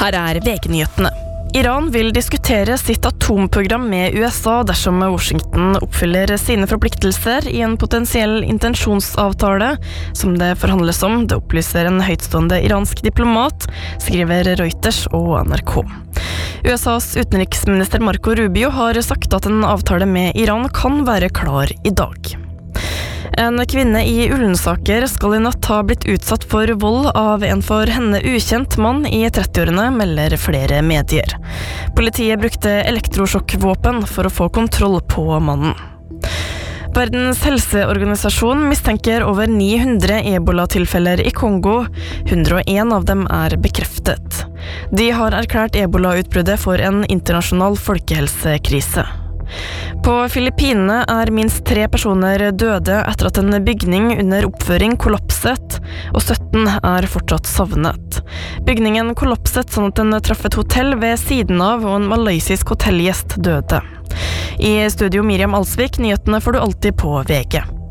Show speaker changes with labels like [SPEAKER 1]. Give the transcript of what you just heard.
[SPEAKER 1] Her VG-nyhetene. Iran vil diskutere sitt atomprogram med USA dersom Washington oppfyller sine forpliktelser i en potensiell intensjonsavtale, som det forhandles om. Det opplyser en høytstående iransk diplomat, skriver Reuters og NRK. USAs utenriksminister Marco Rubio har sagt at en avtale med Iran kan være klar i dag. En kvinne i Ullensaker skal i natt ha blitt utsatt for vold av en for henne ukjent mann i 30-årene, melder flere medier. Politiet brukte elektrosjokkvåpen for å få kontroll på mannen. Verdens helseorganisasjon mistenker over 900 ebola-tilfeller i Kongo. 101 av dem bekreftet. De har erklært ebola-utbruddet for en internasjonal folkehelsekrise. På Filippinene minst 3 personer døde etter at en bygning under oppføring kollapset, og 17 fortsatt savnet. Bygningen kollapset sånn at den traff et hotell ved siden av, og en malaysisk hotellgjest døde. I studio Miriam Alsvik, nyhetene får du alltid på VG.